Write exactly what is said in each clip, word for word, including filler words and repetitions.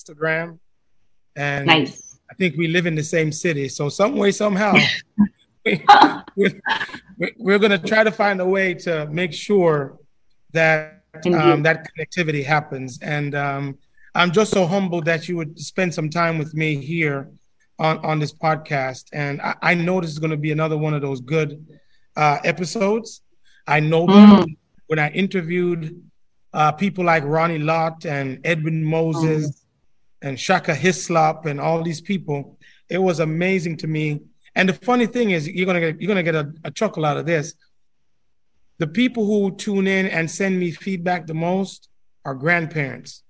Instagram, and Nice. I think we live in the same city. So some way, somehow, we, we're, we're going to try to find a way to make sure that um, Indeed. that connectivity happens. And um, I'm just so humbled that you would spend some time with me here on, on this podcast. And I, I know this is going to be another one of those good uh, episodes. I know them. Mm. When I interviewed uh, people like Ronnie Lott and Edwin Moses Mm. and Shaka Hislop and all these people, it was amazing to me. And the funny thing is, you're gonna get you're gonna get a, a chuckle out of this. The people who tune in and send me feedback the most are grandparents.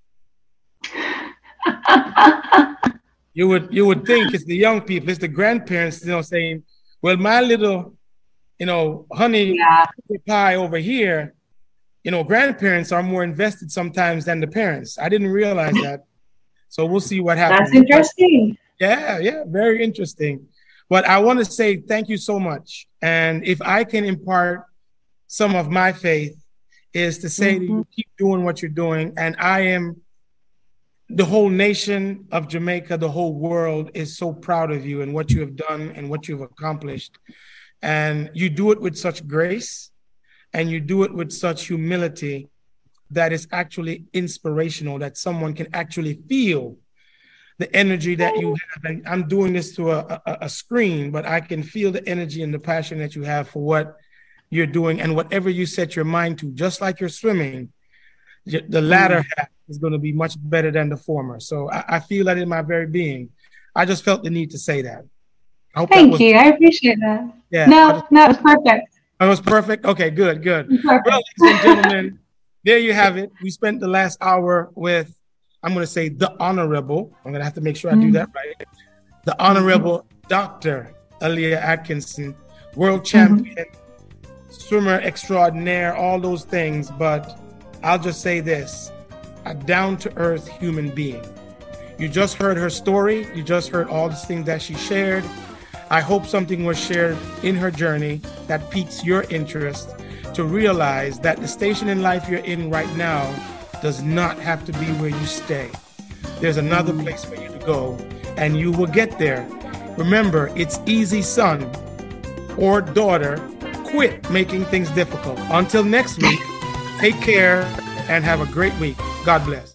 You would you would think it's the young people, it's the grandparents, you know, saying, "Well, my little, you know, honey Yeah. pie over here." You know, grandparents are more invested sometimes than the parents. I didn't realize that. So we'll see what happens. That's interesting. Yeah, yeah, very interesting. But I want to say thank you so much. And if I can impart some of my faith, is to say Mm-hmm. that you keep doing what you're doing. And I am, the whole nation of Jamaica, the whole world is so proud of you and what you have done and what you've accomplished. And you do it with such grace and you do it with such humility that is actually inspirational, that someone can actually feel the energy that you have. And I'm doing this through a, a, a screen, but I can feel the energy and the passion that you have for what you're doing and whatever you set your mind to. Just like you're swimming, the latter half is going to be much better than the former. So I, I feel that in my very being. I just felt the need to say that. I hope that Thank was, you. I appreciate that. yeah. I No, just- no, it's perfect. That was perfect. Okay, good, good. Perfect. Well, ladies and gentlemen, there you have it. We spent the last hour with, I'm going to say, the Honorable. I'm going to have to make sure I do that right. The Honorable Doctor Aaliyah Atkinson, world champion, mm-hmm. swimmer extraordinaire, all those things. But I'll just say this, a down-to-earth human being. You just heard her story. You just heard all the things that she shared. I hope something was shared in her journey that piques your interest to realize that the station in life you're in right now does not have to be where you stay. There's another place for you to go, and you will get there. Remember, it's easy, son or daughter. Quit making things difficult. Until next week, take care and have a great week. God bless.